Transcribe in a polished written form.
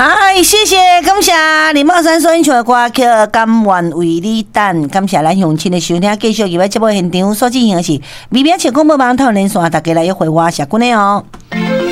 哎，谢谢，感谢林茂山所演唱的歌曲《甘愿为你等》，感谢咱乡亲的收听，继续入来节目现场所进行的是微微切广播网台连线，大家来一回话，谢君的哦。